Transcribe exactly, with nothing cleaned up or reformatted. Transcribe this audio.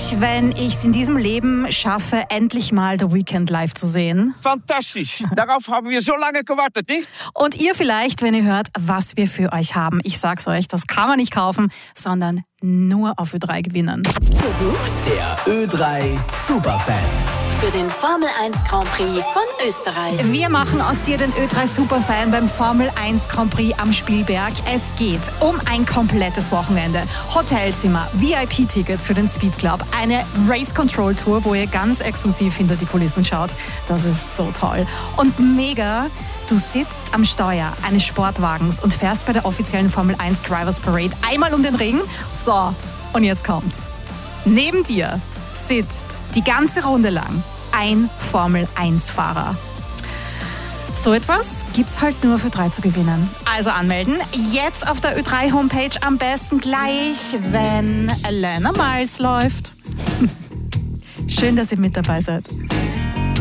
wenn ich es in diesem Leben schaffe, endlich mal The Weeknd live zu sehen. Fantastisch. Darauf haben wir so lange gewartet, nicht? Und ihr vielleicht, wenn ihr hört, was wir für euch haben. Ich sag's euch, das kann man nicht kaufen, sondern nur auf Ö drei gewinnen. Besucht der Ö drei Superfan. Für den Formel eins Grand Prix von Österreich. Wir machen aus dir den Ö drei Superfan beim Formel eins Grand Prix am Spielberg. Es geht um ein komplettes Wochenende. Hotelzimmer, V I P-Tickets für den Speed Club, eine Race Control Tour, wo ihr ganz exklusiv hinter die Kulissen schaut. Das ist so toll. Und mega, du sitzt am Steuer eines Sportwagens und fährst bei der offiziellen Formel eins Drivers Parade einmal um den Ring. So, und jetzt kommt's. Neben dir sitzt die ganze Runde lang ein Formel eins Fahrer. So etwas gibt's halt nur für drei zu gewinnen. Also anmelden, jetzt auf der Ö drei Homepage, am besten gleich, wenn Elena Miles läuft. Schön, dass ihr mit dabei seid.